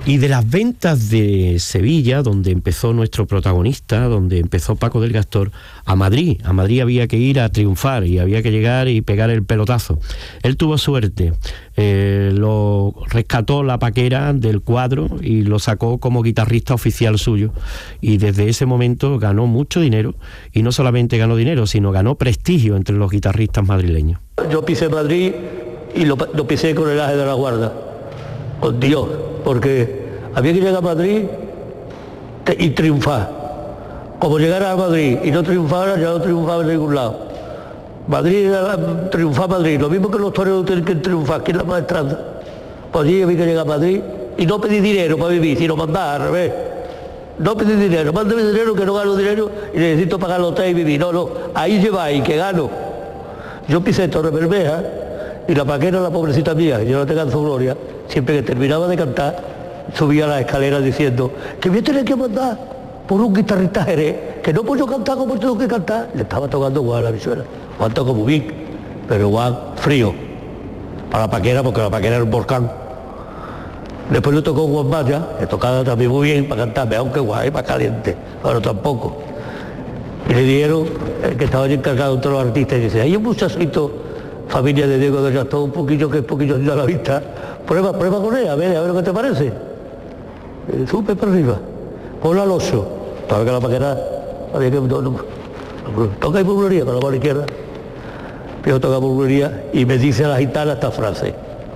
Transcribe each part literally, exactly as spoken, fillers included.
Y de las ventas de Sevilla, donde empezó nuestro protagonista, donde empezó Paco del Gastor, a Madrid. A Madrid había que ir a triunfar y había que llegar y pegar el pelotazo. Él tuvo suerte, eh, lo rescató la Paquera del cuadro y lo sacó como guitarrista oficial suyo. Y desde ese momento ganó mucho dinero, y no solamente ganó dinero, sino ganó prestigio entre los guitarristas madrileños. Yo pisé Madrid y lo, lo pisé con el Aje de la Guarda, con Dios, porque había que llegar a Madrid y triunfar. Como llegara a Madrid y no triunfara, ya no triunfaba en ningún lado. Madrid era triunfar Madrid, lo mismo que los toreros tienen que triunfar, que es la maestranza. Pues allí había que llegar a Madrid y no pedir dinero para vivir, sino mandar al revés. No pedir dinero, mándame dinero que no gano dinero y necesito pagar el hotel y vivir. No, no, ahí lleváis, que gano. Yo pisé Torre Bermeja y la Paquera, la pobrecita mía, que yo no tenga su gloria, siempre que terminaba de cantar, subía a las escaleras diciendo que voy a tener que mandar por un guitarrista Jerez, que no puedo cantar como tengo que cantar. Le estaba tocando Juan la Visuela, Juan tocó muy bien, pero Juan frío, para la Paquera, porque la Paquera era un volcán. Después le tocó Juan Maya, que tocaba también muy bien para cantarme, aunque Juan es más caliente, pero tampoco. Y le dieron, el que estaba allí encargado de todos los artistas, y dice, hay un muchachito, familia de Diego de Gastón, un poquillo que es poquillo a la vista, prueba, prueba con él, a ver, a ver lo que te parece. Eh, sube para arriba, ponlo al oso. Para que la Paquera había que no, no, toca y burbulería con la mano izquierda. Yo toca burbulería y me dice a la gitana esta frase: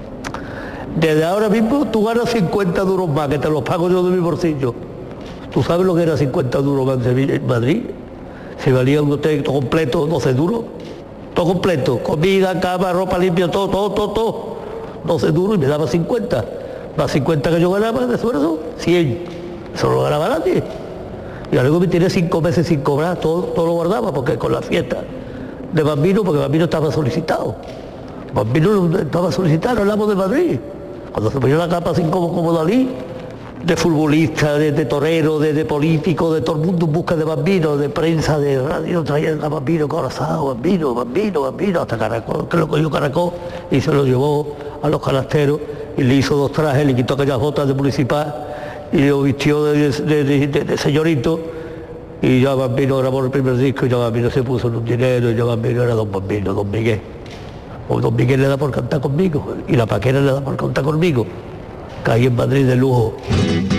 desde ahora mismo tú ganas cincuenta duros más, que te los pago yo de mi bolsillo. ¿Tú sabes lo que era cincuenta duros más en Madrid? Se valía un hotel todo completo, doce duros, todo completo, comida, cama, ropa limpia, todo, todo, todo, todo, doce duros, y me daba cincuenta, más cincuenta que yo ganaba de esfuerzo, cien, eso no lo ganaba nadie. Y luego me tiré cinco meses sin cobrar, todo, todo lo guardaba, porque con la fiesta de Bambino, porque Bambino estaba solicitado. Bambino estaba solicitado, hablamos de Madrid. Cuando se ponía la capa así como, como Dalí, de futbolista, de, de torero, de, de político, de todo el mundo en busca de Bambino, de prensa, de radio, traían a Bambino corazado, Bambino, Bambino, Bambino, hasta Caracol, que lo cogió Caracol y se lo llevó a los canasteros y le hizo dos trajes, le quitó aquellas botas de municipal y lo vistió de, de, de, de, de señorito, y ya Bambino grabó el primer disco y ya Bambino se puso en un dinero y ya Bambino era don Bambino, don Miguel. O don Miguel le da por cantar conmigo y la Paquera le da por cantar conmigo. Caí en Madrid de lujo.